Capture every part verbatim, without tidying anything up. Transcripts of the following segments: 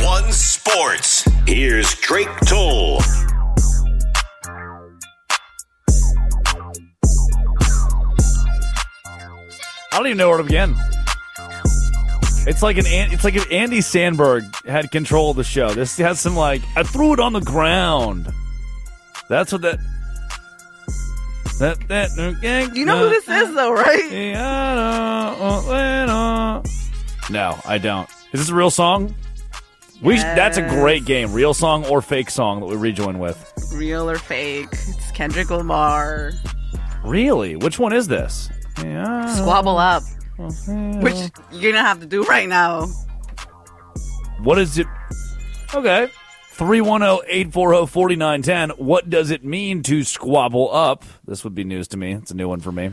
one Sports. Here's Drake Toll. I don't even know where to begin. It's like an it's like if Andy Sandberg had control of the show. This has some like I threw it on the ground. That's what that that that. You know who this is though, right? No, I don't. Is this a real song? We Yes. that's a great game. Real song or fake song that we rejoin with. Real or fake? It's Kendrick Lamar. Really? Which one is this? Yeah. Squabble Up. Which you're gonna have to do right now. What is it? Okay. three one zero, eight four zero, four nine one zero. What does it mean to squabble up? This would be news to me. It's a new one for me.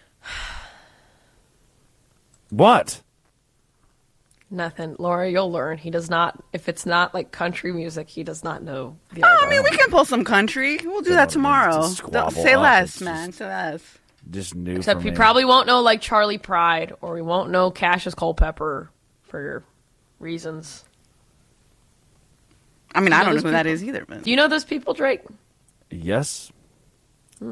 What? Nothing. Laura, you'll learn. He does not, if it's not like country music, he does not know. The Oh, I mean, we can pull some country. We'll do that tomorrow. Don't squabble say up. less, It's man. just- Say less. Just new Except for he me. probably won't know like Charlie Pride, or we won't know Cassius Culpepper for reasons. I mean, You I know don't know those who that people? is either. But Do you know those people, Drake? Yes. Hmm.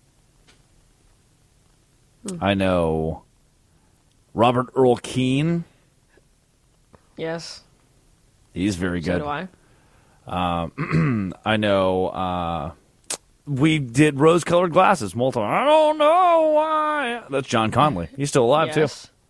I know Robert Earl Keane. Yes. He's very So good. do I. Um, I know uh, we did rose-colored glasses multiple. I don't know why. That's John Conley. He's still alive, Yes. too.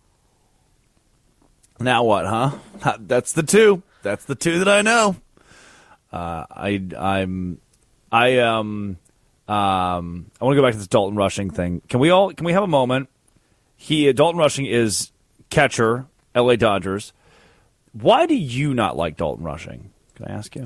Now what, huh? That's the two. That's the two that I know. Uh, I, I'm, I, um, um, I want to go back to this Dalton Rushing thing. Can we all, can we have a moment? He, Dalton Rushing is catcher, L A Dodgers. Why do you not like Dalton Rushing? Can I ask you?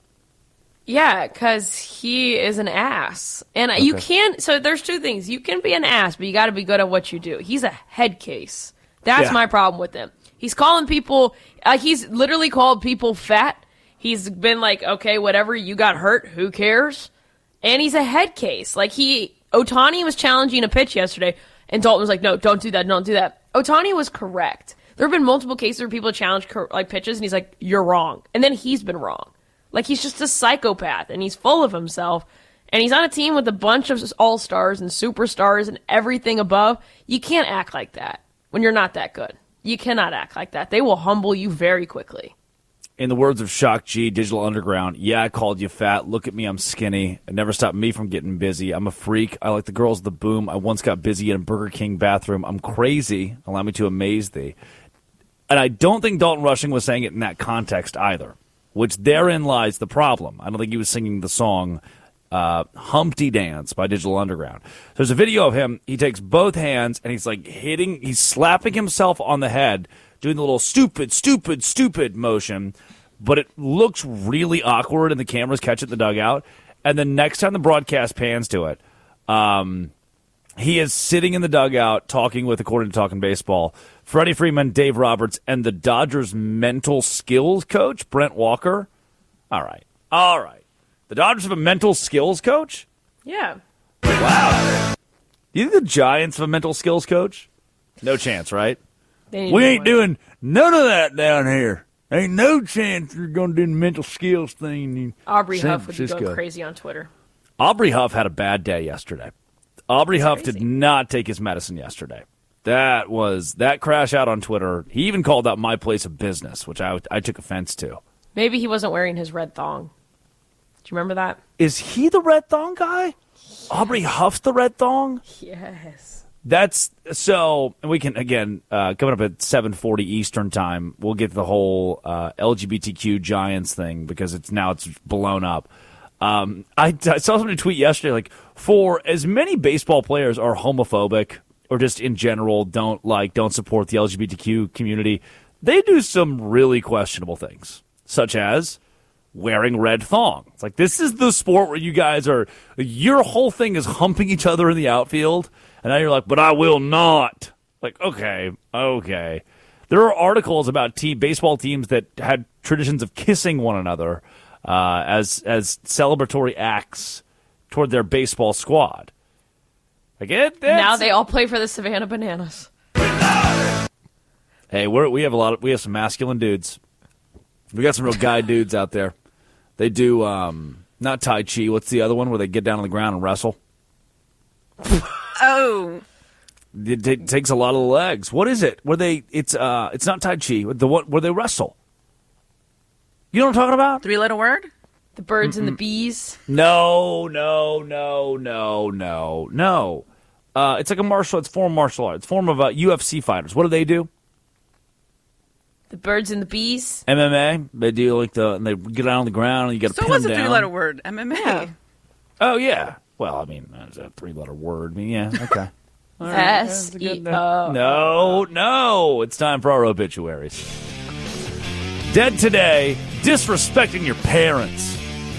Yeah, because he is an ass. And you Okay. can't, so there's two things. You can be an ass, but you got to be good at what you do. He's a head case. That's Yeah. my problem with him. He's calling people, uh, he's literally called people fat. He's been like, okay, whatever, you got hurt, who cares? And he's a head case. Like he, Ohtani was challenging a pitch yesterday, and Dalton was like, no, don't do that, don't do that. Ohtani was correct. There have been multiple cases where people challenge like pitches, and he's like, you're wrong. And then he's been wrong. Like, he's just a psychopath, and he's full of himself. And he's on a team with a bunch of all-stars and superstars and everything above. You can't act like that when you're not that good. You cannot act like that. They will humble you very quickly. In the words of Shock G, Digital Underground, yeah, I called you fat. Look at me, I'm skinny. It never stopped me from getting busy. I'm a freak. I like the girls of the boom. I once got busy in a Burger King bathroom. I'm crazy. Allow me to amaze thee. And I don't think Dalton Rushing was saying it in that context either, which therein lies the problem. I don't think he was singing the song uh, Humpty Dance by Digital Underground. There's a video of him. He takes both hands and he's like hitting, he's slapping himself on the head, doing the little stupid, stupid, stupid motion, but it looks really awkward and the cameras catch it in the dugout. And then next time the broadcast pans to it, um, he is sitting in the dugout talking with, according to Talking Baseball, Freddie Freeman, Dave Roberts, and the Dodgers' mental skills coach, Brent Walker. All right. All right. The Dodgers have a mental skills coach? Yeah. Wow. Do you think the Giants have a mental skills coach? No chance, right? They need We to ain't one. doing none of that down here. Ain't no chance you're going to do the mental skills thing in Aubrey San Huff would be Francisco. going crazy on Twitter. Aubrey Huff had a bad day yesterday. Aubrey Huff crazy. did not take his medicine yesterday. That was that crash out on Twitter. He even called out my place of business, which I, I took offense to. Maybe he wasn't wearing his red thong. Do you remember that? Is he the red thong guy? Yes. Aubrey Huff's the red thong? Yes. That's so. And we can again uh, coming up at seven forty Eastern time. We'll get to the whole uh, L G B T Q Giants thing because it's now it's blown up. Um, I, I saw somebody tweet yesterday like, for as many baseball players are homophobic or just in general don't like don't support the L G B T Q community, they do some really questionable things, such as wearing red thong. It's like, this is the sport where you guys are, your whole thing is humping each other in the outfield, and now you're like, but I will not. Like, okay, okay. There are articles about team baseball teams that had traditions of kissing one another uh, as as celebratory acts toward their baseball squad. Like it, Now they all play for the Savannah Bananas. Hey, we're, we have a lot of we have some masculine dudes. We got some real guy dudes out there. They do, um, not Tai Chi. What's the other one where they get down on the ground and wrestle? Oh. It, t- takes a lot of the legs. What is it? Where they, it's, uh, it's not Tai Chi. The one where they wrestle. You know what I'm talking about? Three-letter word? The birds Mm-mm. and the bees. No, no, no, no, no, no. Uh, it's like a martial, it's form of martial arts. It's form of uh, U F C fighters. What do they do? The birds and the bees. M M A. They do like the, and they get out on the ground and you got to so pin them down. So what's a three-letter word? M M A. Yeah. Oh, yeah. Well, I mean, that's a three-letter word. I mean, yeah, okay. S E O. No, no. It's time for our obituaries. Dead today, disrespecting your parents.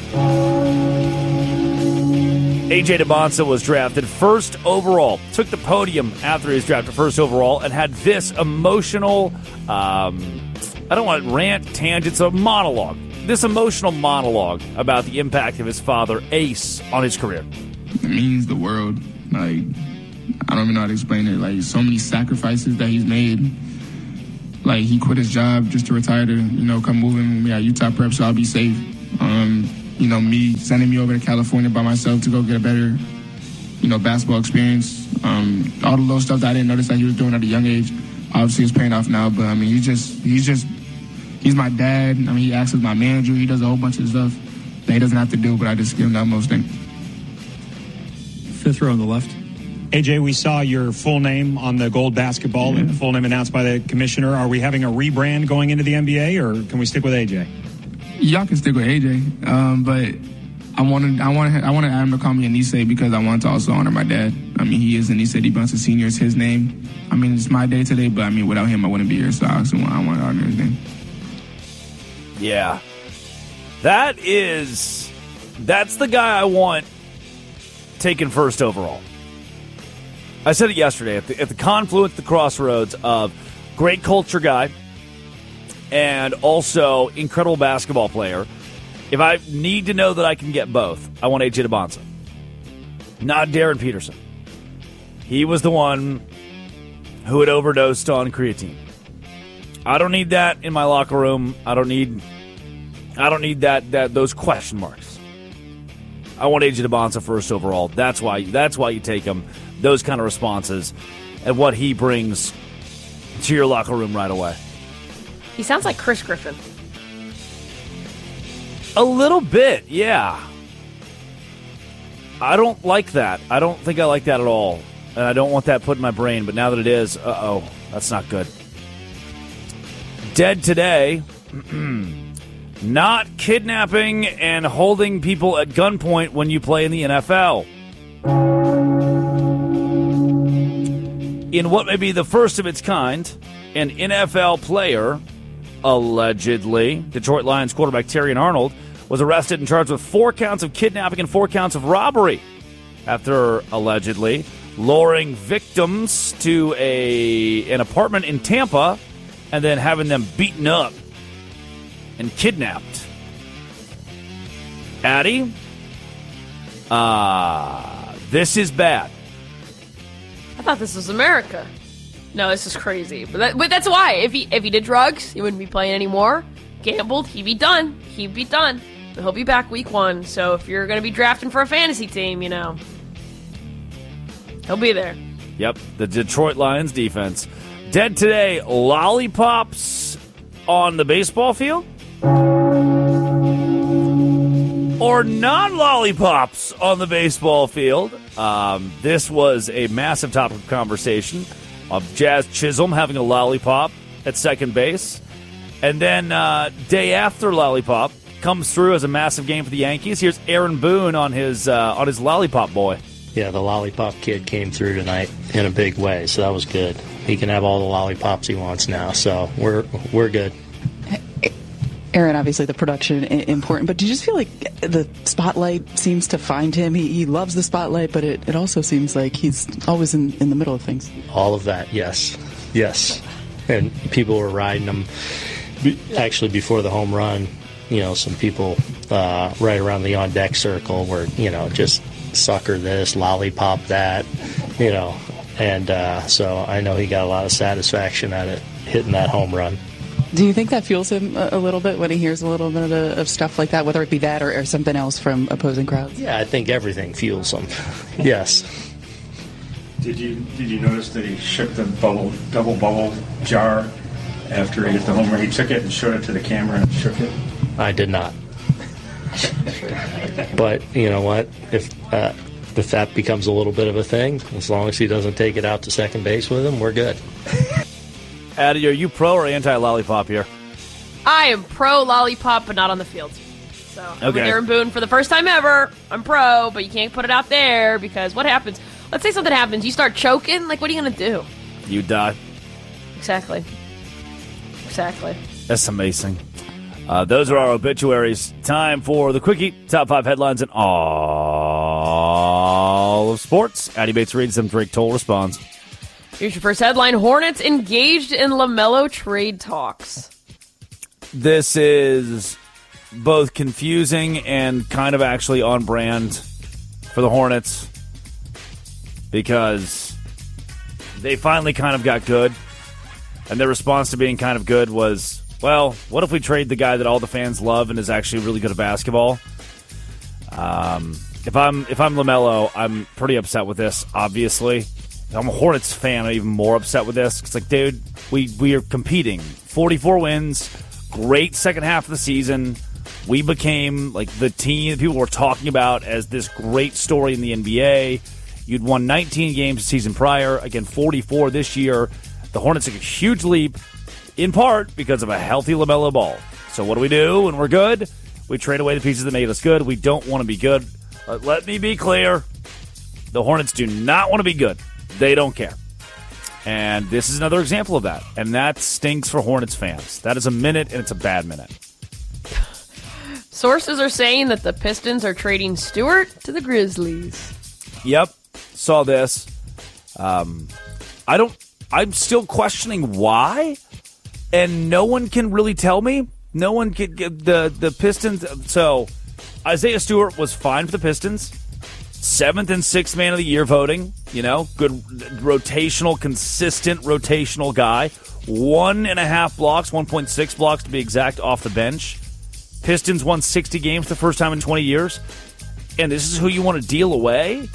A J DeBonsa was drafted first overall. Took the podium after he was drafted first overall and had this emotional, um, I don't want rant, tangents, a monologue. This emotional monologue about the impact of his father, Ace, on his career. It means the world. Like, I don't even know how to explain it. Like, so many sacrifices that he's made. Like, he quit his job just to retire to, you know, come moving with me at Utah Prep so I'll be safe. Um, you know, me sending me over to California by myself to go get a better, you know, basketball experience. Um, all the little stuff that I didn't notice that he was doing at a young age, obviously is paying off now. But, I mean, he's just, he's just, he's my dad. I mean, he acts as my manager. He does a whole bunch of stuff that he doesn't have to do, but I just give him the utmost thing. Fifth row on the left. A J, we saw your full name on the gold basketball, yeah. Full name announced by the commissioner. Are we having a rebrand going into the N B A, or can we stick with A J? Y'all can stick with A J, um, but I wanted, I wanted, I wanted Adam to call me Anise because I wanted to also honor my dad. I mean, he is Anise DeBonsa Senior. It's his name. I mean, it's my day today, but I mean, without him, I wouldn't be here. So I also want, I want to honor his name. Yeah, that is, that's the guy I want taken first overall. I said it yesterday, at the, at the confluence, the crossroads of great culture guy and also incredible basketball player. If I need to know that I can get both, I want A J DeBonsa, not Darren Peterson. He was the one who had overdosed on creatine. I don't need that in my locker room. I don't need I don't need that that those question marks. I want A J DeBonsa first overall. That's why that's why you take him. Those kind of responses and what he brings to your locker room right away. He sounds like Chris Griffin. A little bit, yeah. I don't like that. I don't think I like that at all. And I don't want that put in my brain, but now that it is, uh-oh, that's not good. Dead today, not kidnapping and holding people at gunpoint when you play in the N F L. In what may be the first of its kind, an N F L player, allegedly, Detroit Lions quarterback Terrion Arnold, was arrested and charged with four counts of kidnapping and four counts of robbery after, allegedly, luring victims to a an apartment in Tampa and then having them beaten up and kidnapped. Addie, uh, this is bad. I thought this was America. No, this is crazy. But, that, but that's why. If he if he did drugs, he wouldn't be playing anymore. Gambled, he'd be done. He'd be done. But he'll be back week one. So if you're going to be drafting for a fantasy team, you know, he'll be there. Yep, the Detroit Lions defense. Dead today, lollipops on the baseball field? Or non-lollipops on the baseball field? Um, this was a massive topic of conversation of Jazz Chisholm having a lollipop at second base. And then uh, day after lollipop comes through as a massive game for the Yankees. Here's Aaron Boone on his uh, on his lollipop boy. Yeah, the lollipop kid came through tonight in a big way, so that was good. He can have all the lollipops he wants now, so we're we're good. Aaron, obviously the production important, but do you just feel like the spotlight seems to find him? He, he loves the spotlight, but it, it also seems like he's always in, in the middle of things. All of that, yes. Yes. And people were riding him. Actually, before the home run, you know, some people uh, right around the on-deck circle were, you know, just sucker this, lollipop that, you know. And uh, so I know he got a lot of satisfaction out of hitting that home run. Do you think that fuels him a, a little bit when he hears a little bit of, of stuff like that, whether it be that or, or something else from opposing crowds? Yeah, I think everything fuels him. Yes. Did you did you notice that he shook the bubble double bubble jar after he hit the homer? He took it and showed it to the camera and shook it. I did not. But you know what? If uh, if that becomes a little bit of a thing, as long as he doesn't take it out to second base with him, we're good. Addie, are you pro or anti-lollipop here? I am pro lollipop, but not on the field. So, I'm Okay. with Aaron Boone for the first time ever. I'm pro, but you can't put it out there because what happens? Let's say something happens. You start choking. Like, what are you going to do? You die. Exactly. Exactly. That's amazing. Uh, those are our obituaries. Time for the Quickie. Top five headlines in all of sports. Addie Bates reads them. Drake Toll responds. Here's your first headline. Hornets engaged in LaMelo trade talks. This is both confusing and kind of actually on brand for the Hornets because they finally kind of got good, and their response to being kind of good was, well, what if we trade the guy that all the fans love and is actually really good at basketball? Um, if I'm if I'm LaMelo, I'm pretty upset with this, obviously. If I'm a Hornets fan, I'm even more upset with this. It's like, dude, we, we are competing. forty-four wins, great second half of the season. We became like the team that people were talking about as this great story in the N B A. You'd won nineteen games the season prior. Again, forty-four this year. The Hornets took a huge leap, in part because of a healthy LaMelo Ball. So what do we do when we're good? We trade away the pieces that made us good. We don't want to be good. But let me be clear. The Hornets do not want to be good. They don't care. And this is another example of that. And that stinks for Hornets fans. That is a minute, and it's a bad minute. Sources are saying that the Pistons are trading Stewart to the Grizzlies. Yep. Saw this. Um, I don't... I'm still questioning why, and no one can really tell me. No one can get the, the Pistons... So, Isaiah Stewart was fine for the Pistons. Seventh and sixth man of the year voting. You know, good rotational, consistent rotational guy. One and a half blocks, one point six blocks to be exact, off the bench. Pistons won sixty games the first time in twenty years. And this is who you want to deal away?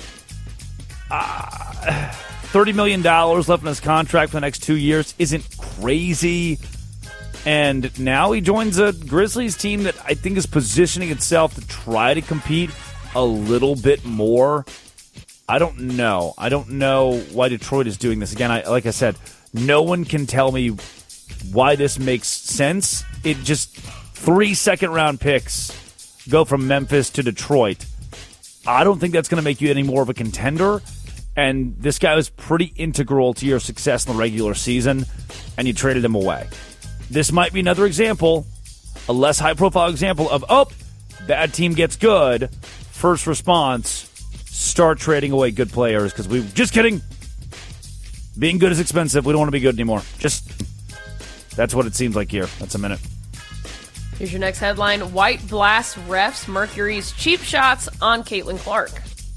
Uh, thirty million dollars left in his contract for the next two years isn't crazy. And now he joins a Grizzlies team that I think is positioning itself to try to compete a little bit more. I don't know. I don't know why Detroit is doing this. Again, I, like I said, no one can tell me why this makes sense. It just, three second-round picks go from Memphis to Detroit. I don't think that's going to make you any more of a contender. And this guy was pretty integral to your success in the regular season, and you traded him away. This might be another example, a less high-profile example of, oh, bad team gets good. First response, start trading away good players because we just kidding. Being good is expensive. We don't want to be good anymore. Just that's what it seems like here. That's a minute. Here's your next headline. White blasts refs Mercury's cheap shots on Caitlin Clark.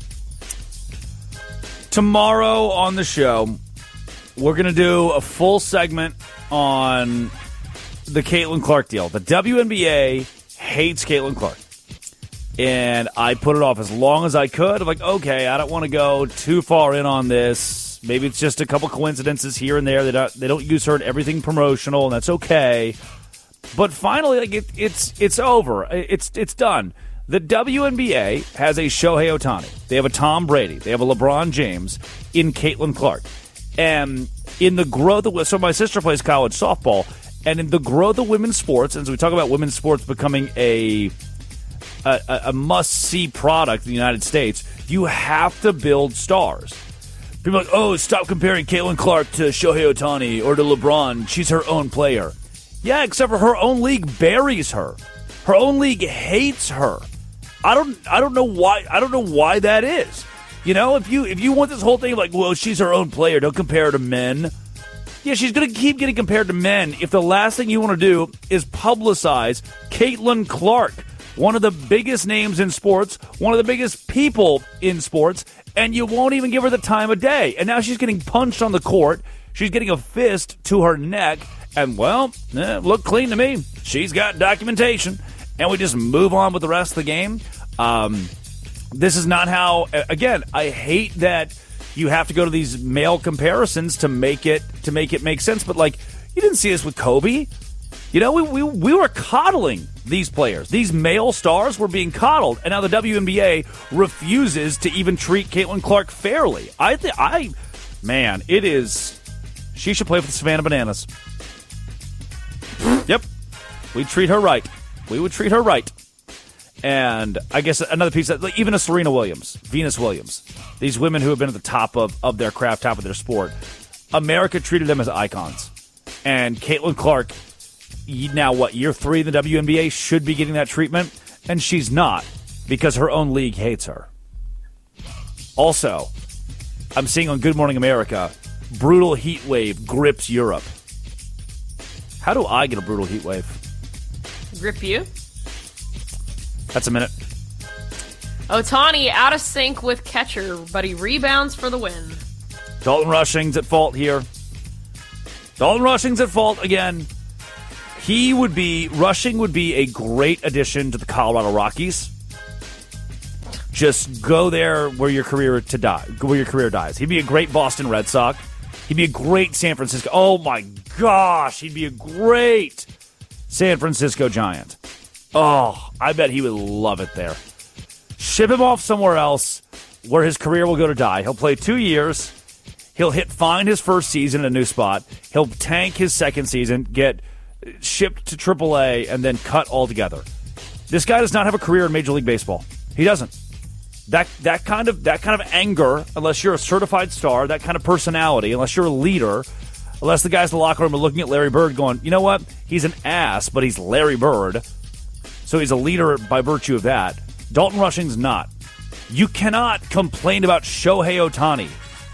Tomorrow on the show, we're going to do a full segment on the Caitlin Clark deal. The W N B A hates Caitlin Clark. And I put it off as long as I could. I'm like, okay, I don't want to go too far in on this. Maybe it's just a couple coincidences here and there. They don't, they don't use her in everything promotional, and that's okay. But finally, like it, it's it's over. It's it's done. The W N B A has a Shohei Ohtani. They have a Tom Brady. They have a LeBron James in Caitlin Clark. And in the growth of, so my sister plays college softball, and in the growth of women's sports, and as we talk about women's sports becoming a a, a must-see product in the United States, you have to build stars. People are like, oh, stop comparing Caitlin Clark to Shohei Ohtani or to LeBron. She's her own player. Yeah, except for her own league buries her. Her own league hates her. I don't I don't know why I don't know why that is. You know, if you if you want this whole thing like, well, she's her own player, don't compare her to men. Yeah, she's going to keep getting compared to men if the last thing you want to do is publicize Caitlin Clark, one of the biggest names in sports, one of the biggest people in sports, and you won't even give her the time of day. And now she's getting punched on the court. She's getting a fist to her neck, And, well, eh, look clean to me. She's got documentation. And we just move on with the rest of the game. Um, this is not how, again, I hate that you have to go to these male comparisons to make it to make it make sense. But, like, you didn't see this with Kobe. You know, we, we, we were coddling these players. These male stars were being coddled. And now the W N B A refuses to even treat Caitlin Clark fairly. I think, I, man, it is, she should play for the Savannah Bananas. Yep. We treat her right. We would treat her right. And I guess another piece, that, like, even a Serena Williams, Venus Williams, these women who have been at the top of, of their craft, top of their sport, America treated them as icons. And Caitlin Clark, now what, year three in the W N B A, should be getting that treatment, and she's not because her own league hates her. Also, I'm seeing on Good Morning America, brutal heat wave grips Europe. How do I get a brutal heat wave? Grip you? That's a minute. Ohtani out of sync with catcher, but he rebounds for the win. Dalton Rushing's at fault here. Dalton Rushing's at fault again. He would be, Rushing would be a great addition to the Colorado Rockies. Just go there where your career to die, where your career dies. He'd be a great Boston Red Sox. He'd be a great San Francisco. Oh my gosh, he'd be a great San Francisco Giant. Oh, I bet he would love it there. Ship him off somewhere else where his career will go to die. He'll play two years. He'll hit fine his first season in a new spot. He'll tank his second season, get shipped to triple A, and then cut altogether. This guy does not have a career in Major League Baseball. He doesn't. That that kind of that kind of anger, unless you're a certified star, that kind of personality, unless you're a leader, unless the guys in the locker room are looking at Larry Bird going, you know what? He's an ass, but he's Larry Bird. So he's a leader by virtue of that. Dalton Rushing's not. You cannot complain about Shohei Ohtani.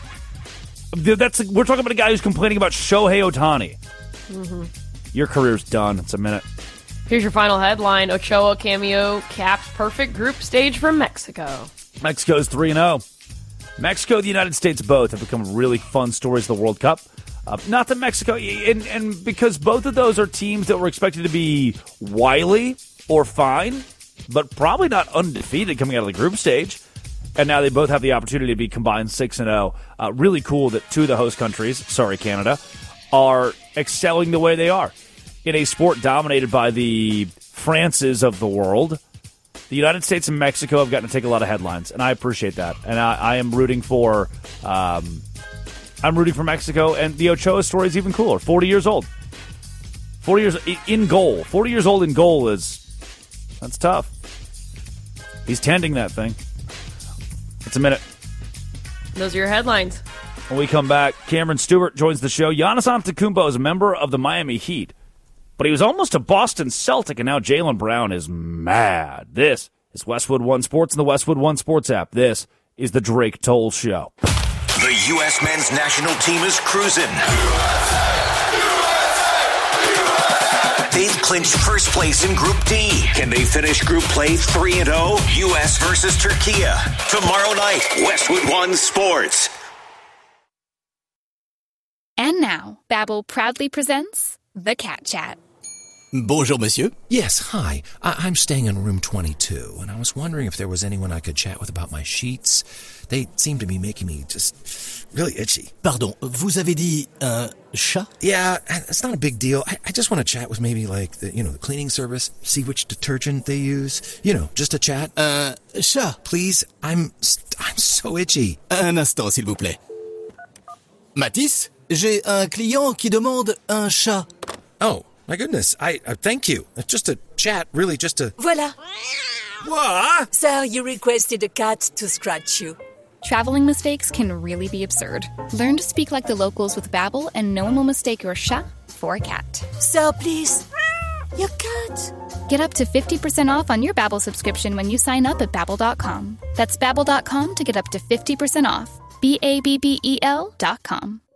That's we're talking about a guy who's complaining about Shohei Ohtani. Mm-hmm. Your career's done. It's a minute. Here's your final headline. Ochoa cameo caps perfect group stage for Mexico. Mexico's three and oh. Mexico and the United States both have become really fun stories of the World Cup. Uh, not that Mexico, and, and because both of those are teams that were expected to be wily or fine, but probably not undefeated coming out of the group stage. And now they both have the opportunity to be combined six and oh. Uh, really cool that two of the host countries, sorry Canada, are excelling the way they are. In a sport dominated by the Frances of the world, the United States and Mexico have gotten to take a lot of headlines, and I appreciate that. And I, I am rooting for, um, I'm rooting for Mexico, and the Ochoa story is even cooler. Forty years old, forty years in goal. Forty years old in goal is that's tough. He's tending that thing. It's a minute. Those are your headlines. When we come back, Cameron Stewart joins the show. Giannis Antetokounmpo is a member of the Miami Heat, but he was almost a Boston Celtic, and now Jaylen Brown is mad. This is Westwood One Sports and the Westwood One Sports app. This is the Drake Toll Show. The U S men's national team is cruising. They've clinched first place in Group D. Can they finish Group Play three and oh? U S versus Turkey. Tomorrow night, Westwood One Sports. And now, Babbel proudly presents The Cat Chat. Bonjour, monsieur. Yes, hi. I- I'm staying in room twenty-two, and I was wondering if there was anyone I could chat with about my sheets. They seem to be making me just really itchy. Pardon, vous avez dit un chat? Yeah, it's not a big deal. I, I just want to chat with maybe like the, you know, the cleaning service, see which detergent they use. You know, just a chat. Un chat? Please, I'm I'm so itchy. Un instant, s'il vous plaît. Mathis, j'ai un client qui demande un chat. Oh, my goodness. I uh, thank you. Just a chat, really, just a... Voilà. What? Sir, you requested a cat to scratch you. Traveling mistakes can really be absurd. Learn to speak like the locals with Babbel, and no one will mistake your chat for a cat. Sir, please. Your cat. Get up to fifty percent off on your Babbel subscription when you sign up at Babbel dot com. That's Babbel dot com to get up to fifty percent off. B A B B E L dot com.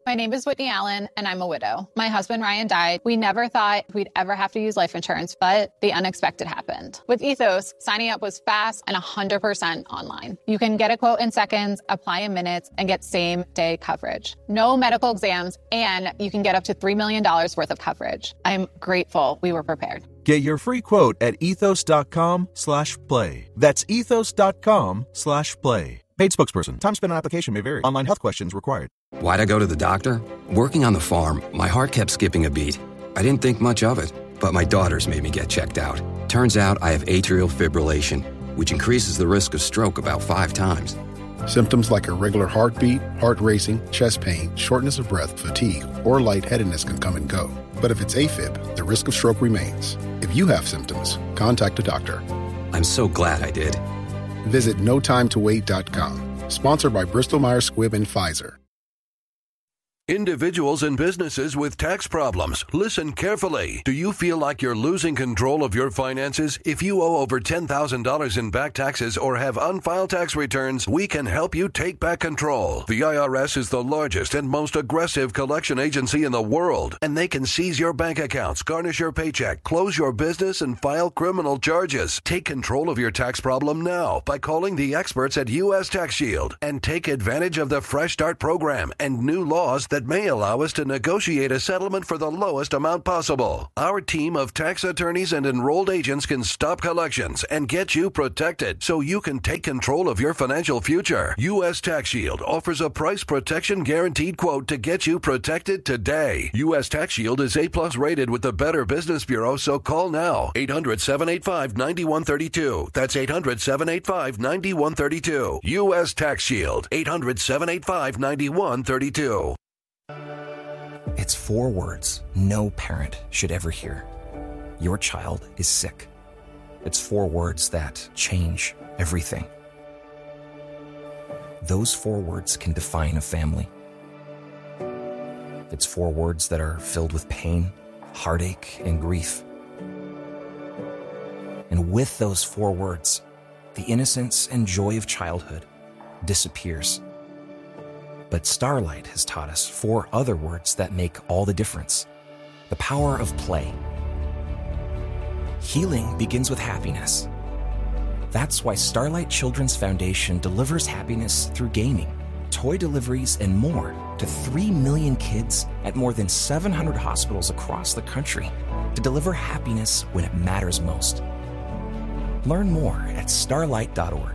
My name is Whitney Allen, and I'm a widow. My husband, Ryan, died. We never thought we'd ever have to use life insurance, but the unexpected happened. With Ethos, signing up was fast and one hundred percent online. You can get a quote in seconds, apply in minutes, and get same-day coverage. No medical exams, and you can get up to three million dollars worth of coverage. I'm grateful we were prepared. Get your free quote at ethos.com slash play. That's ethos.com slash play. Paid spokesperson. Time spent on application may vary. Online health questions required. Why'd I go to the doctor? Working on the farm, my heart kept skipping a beat. I didn't think much of it, but my daughters made me get checked out. Turns out I have atrial fibrillation, which increases the risk of stroke about five times. Symptoms like irregular heartbeat, heart racing, chest pain, shortness of breath, fatigue, or lightheadedness can come and go. But if it's AFib, the risk of stroke remains. If you have symptoms, contact a doctor. I'm so glad I did. Visit no time to wait dot com. Sponsored by Bristol-Myers Squibb and Pfizer. Individuals and businesses with tax problems, listen carefully. Do you feel like you're losing control of your finances? If you owe over ten thousand dollars in back taxes or have unfiled tax returns, we can help you take back control. The I R S is the largest and most aggressive collection agency in the world, and they can seize your bank accounts, garnish your paycheck, close your business, and file criminal charges. Take control of your tax problem now by calling the experts at U S Tax Shield and take advantage of the Fresh Start program and new laws that that may allow us to negotiate a settlement for the lowest amount possible. Our team of tax attorneys and enrolled agents can stop collections and get you protected so you can take control of your financial future. U S Tax Shield offers a price protection guaranteed quote to get you protected today. U S Tax Shield is A plus rated with the Better Business Bureau, so call now. eight hundred, seven eight five, nine one three two. That's eight hundred, seven eight five, nine one three two. U S Tax Shield. eight hundred, seven eight five, nine one three two. It's four words no parent should ever hear. Your child is sick. It's four words that change everything. Those four words can define a family. It's four words that are filled with pain, heartache, and grief. And with those four words, the innocence and joy of childhood disappears. But Starlight has taught us four other words that make all the difference. The power of play. Healing begins with happiness. That's why Starlight Children's Foundation delivers happiness through gaming, toy deliveries, and more to three million kids at more than seven hundred hospitals across the country to deliver happiness when it matters most. Learn more at starlight dot org.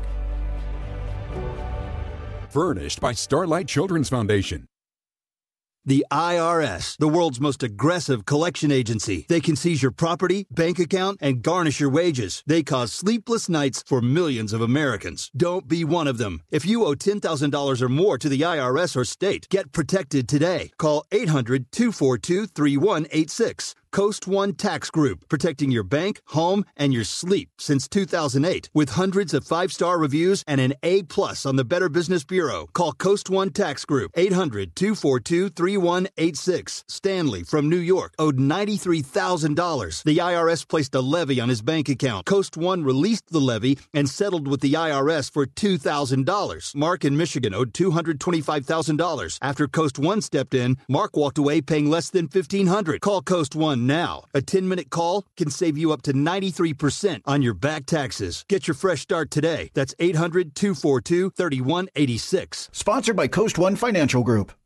Furnished by Starlight Children's Foundation. The I R S, the world's most aggressive collection agency. They can seize your property, bank account, and garnish your wages. They cause sleepless nights for millions of Americans. Don't be one of them. If you owe ten thousand dollars or more to the I R S or state, get protected today. Call eight hundred, two four two, three one eight six. Coast One Tax Group, protecting your bank, home, and your sleep since two thousand eight. With hundreds of five-star reviews and an A plus on the Better Business Bureau. Call Coast One Tax Group, eight hundred, two four two, three one eight six. Stanley from New York owed ninety-three thousand dollars. The I R S placed a levy on his bank account. Coast One released the levy and settled with the I R S for two thousand dollars. Mark in Michigan owed two hundred twenty-five thousand dollars. After Coast One stepped in, Mark walked away paying less than fifteen hundred dollars. Call Coast One now. A ten-minute call can save you up to ninety-three percent on your back taxes. Get your fresh start today. That's eight hundred, two four two, three one eight six. Sponsored by Coast One Financial Group.